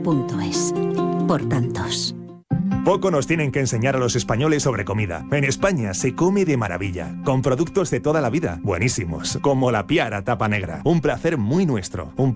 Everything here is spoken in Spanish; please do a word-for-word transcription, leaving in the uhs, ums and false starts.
punto es. Por tantos. Poco nos tienen que enseñar a los españoles sobre comida. En España se come de maravilla, con productos de toda la vida, buenísimos, como la Piara tapa negra. Un placer muy nuestro. Un